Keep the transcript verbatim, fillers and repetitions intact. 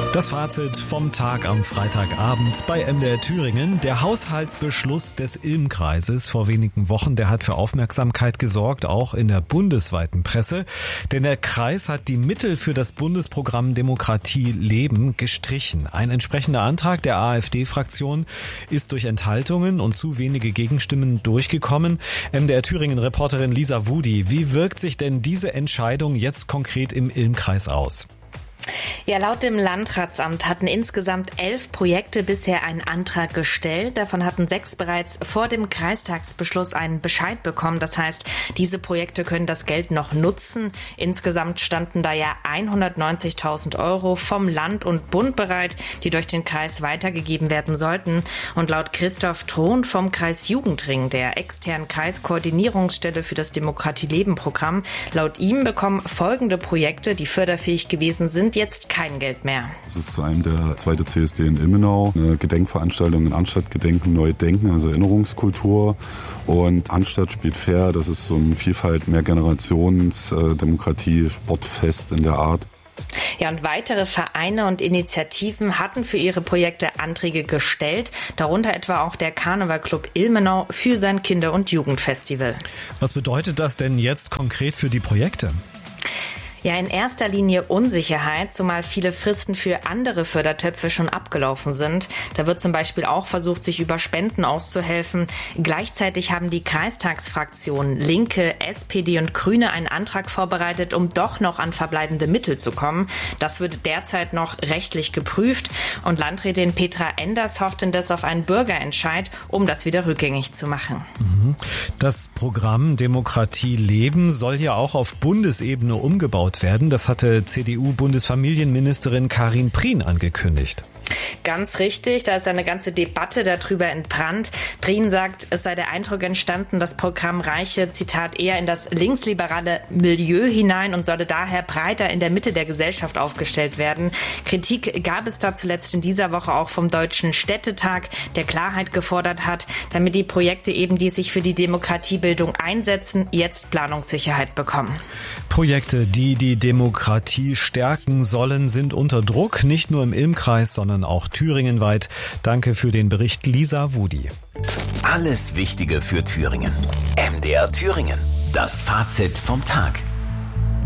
Das Fazit vom Tag am Freitagabend bei M D R Thüringen. Der Haushaltsbeschluss des Ilm-Kreises vor wenigen Wochen, der hat für Aufmerksamkeit gesorgt, auch in der bundesweiten Presse. Denn der Kreis hat die Mittel für das Bundesprogramm Demokratie leben gestrichen. Ein entsprechender Antrag der AfD-Fraktion ist durch Enthaltungen und zu wenige Gegenstimmen durchgekommen. M D R Thüringen-Reporterin Lisa Wudi, wie wirkt sich denn diese Entscheidung jetzt konkret im Ilm-Kreis aus? Ja, laut dem Landratsamt hatten insgesamt elf Projekte bisher einen Antrag gestellt. Davon hatten sechs bereits vor dem Kreistagsbeschluss einen Bescheid bekommen. Das heißt, diese Projekte können das Geld noch nutzen. Insgesamt standen da ja hundertneunzigtausend Euro vom Land und Bund bereit, die durch den Kreis weitergegeben werden sollten. Und laut Christoph Thron vom Kreis Jugendring, der externen Kreiskoordinierungsstelle für das Demokratie-Leben-Programm, laut ihm bekommen folgende Projekte, die förderfähig gewesen sind, jetzt kein Geld mehr. Das ist zu einem der zweite C S D in Ilmenau, eine Gedenkveranstaltung in Anstatt Gedenken, Neu Denken, also Erinnerungskultur. Und Anstatt spielt fair, das ist so ein Vielfalt, Mehrgenerations, äh, Demokratie, Sportfest in der Art. Ja, und weitere Vereine und Initiativen hatten für ihre Projekte Anträge gestellt, darunter etwa auch der Karnevalclub Ilmenau für sein Kinder- und Jugendfestival. Was bedeutet das denn jetzt konkret für die Projekte? Ja, in erster Linie Unsicherheit, zumal viele Fristen für andere Fördertöpfe schon abgelaufen sind. Da wird zum Beispiel auch versucht, sich über Spenden auszuhelfen. Gleichzeitig haben die Kreistagsfraktionen Linke, S P D und Grüne einen Antrag vorbereitet, um doch noch an verbleibende Mittel zu kommen. Das wird derzeit noch rechtlich geprüft. Und Landrätin Petra Enders hofft indes auf einen Bürgerentscheid, um das wieder rückgängig zu machen. Das Programm Demokratie leben soll ja auch auf Bundesebene umgebaut werden. Das hatte C D U-Bundesfamilienministerin Karin Prien angekündigt. Ganz richtig, da ist eine ganze Debatte darüber entbrannt. Prien sagt, es sei der Eindruck entstanden, das Programm reiche, Zitat, eher in das linksliberale Milieu hinein und solle daher breiter in der Mitte der Gesellschaft aufgestellt werden. Kritik gab es da zuletzt in dieser Woche auch vom Deutschen Städtetag, der Klarheit gefordert hat, damit die Projekte eben, die sich für die Demokratiebildung einsetzen, jetzt Planungssicherheit bekommen. Projekte, die die Demokratie stärken sollen, sind unter Druck, nicht nur im Ilm-Kreis, sondern auch thüringenweit. Danke für den Bericht, Lisa Wudi. Alles Wichtige für Thüringen. M D R Thüringen. Das Fazit vom Tag.